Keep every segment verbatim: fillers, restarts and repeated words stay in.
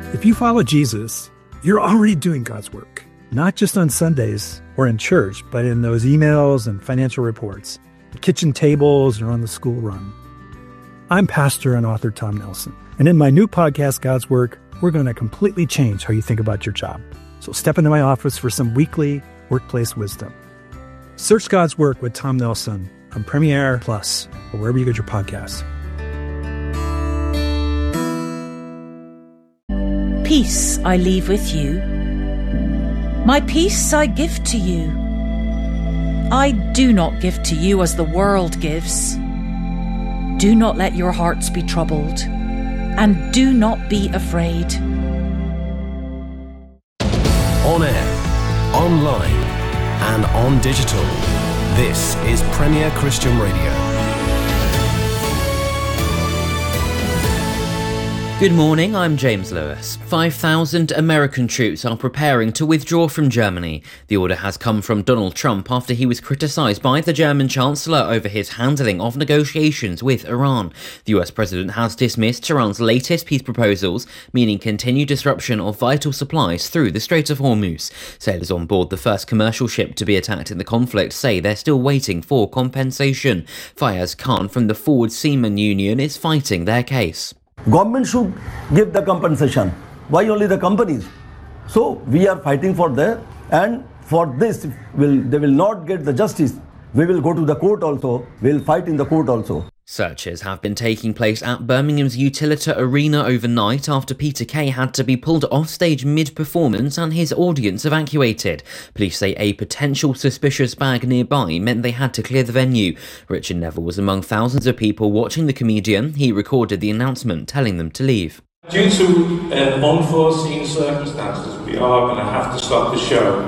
If you follow Jesus, you're already doing God's work, not just on Sundays or in church, but in those emails and financial reports, the kitchen tables, or on the school run. I'm pastor and author Tom Nelson, and in my new podcast, God's Work, we're going to completely change how you think about your job. So step into my office for some weekly workplace wisdom. Search God's Work with Tom Nelson on Premiere Plus or wherever you get your podcasts. Peace I leave with you. My peace I give to you. I do not give to you as the world gives. Do not let your hearts be troubled, and do not be afraid. On air, online, and on digital, this is Premier Christian Radio. Good morning, I'm James Lewis. five thousand American troops are preparing to withdraw from Germany. The order has come from Donald Trump after he was criticised by the German Chancellor over his handling of negotiations with Iran. The U S President has dismissed Tehran's latest peace proposals, meaning continued disruption of vital supplies through the Strait of Hormuz. Sailors on board the first commercial ship to be attacked in the conflict say they're still waiting for compensation. Fayez Khan from the Forward Seamen Union is fighting their case. Government should give the compensation. Why only the companies? So we are fighting for that, and for this will they will not get the justice. We will go to the court also. We will fight in the court also. Searches have been taking place at Birmingham's Utilita Arena overnight after Peter Kay had to be pulled off stage mid-performance and his audience evacuated. Police say a potential suspicious bag nearby meant they had to clear the venue. Richard Neville was among thousands of people watching the comedian. He recorded the announcement telling them to leave. Due to uh, unforeseen circumstances, we are going to have to stop the show.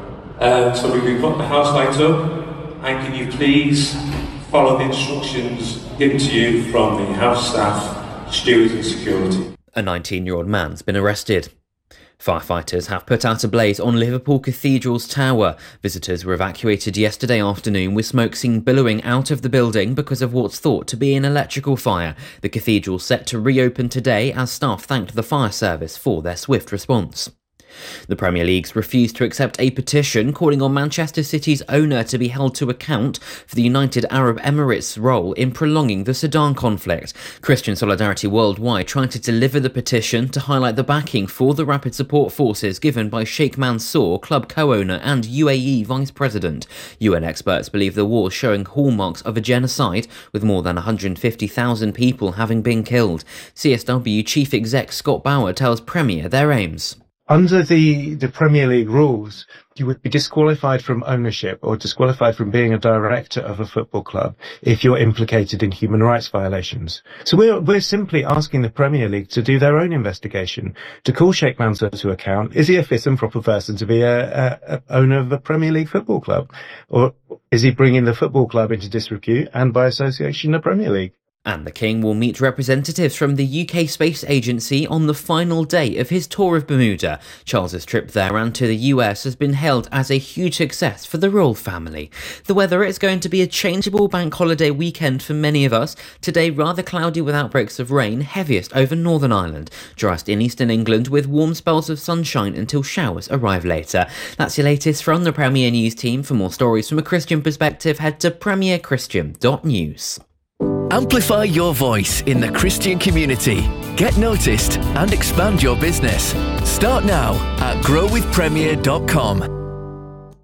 Uh, so we can put the house lights up, and can you please follow the instructions given to you from the house staff, stewards and security. A nineteen-year-old man's been arrested. Firefighters have put out a blaze on Liverpool Cathedral's tower. Visitors were evacuated yesterday afternoon with smoke seen billowing out of the building because of what's thought to be an electrical fire. The cathedral set to reopen today as staff thanked the fire service for their swift response. The Premier League's refused to accept a petition calling on Manchester City's owner to be held to account for the United Arab Emirates' role in prolonging the Sudan conflict. Christian Solidarity Worldwide tried to deliver the petition to highlight the backing for the rapid support forces given by Sheikh Mansour, club co-owner and U A E vice president. U N experts believe the war showing hallmarks of a genocide, with more than one hundred fifty thousand people having been killed. C S W chief exec Scott Bauer tells Premier their aims. Under the, the Premier League rules, you would be disqualified from ownership or disqualified from being a director of a football club if you're implicated in human rights violations. So we're, we're simply asking the Premier League to do their own investigation, to call Sheikh Mansour to account. Is he a fit and proper person to be a, a, a owner of a Premier League football club? Or is he bringing the football club into disrepute and by association the Premier League? And the King will meet representatives from the U K Space Agency on the final day of his tour of Bermuda. Charles's trip there and to the U S has been hailed as a huge success for the royal family. The weather is going to be a changeable bank holiday weekend for many of us. Today rather cloudy with outbreaks of rain, heaviest over Northern Ireland. Driest in eastern England with warm spells of sunshine until showers arrive later. That's your latest from the Premier News team. For more stories from a Christian perspective, head to premier christian dot news. Amplify your voice in the Christian community. Get noticed and expand your business. Start now at grow with premier dot com.